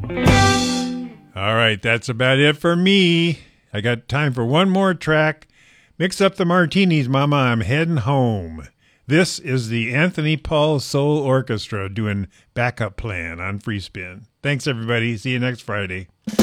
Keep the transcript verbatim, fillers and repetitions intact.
All right, that's about it for me. I got time for one more track. Mix up the martinis, Mama. I'm heading home. This is the Anthony Paul Soul Orchestra doing Backup Plan on Free Spin. Thanks, everybody. See you next Friday.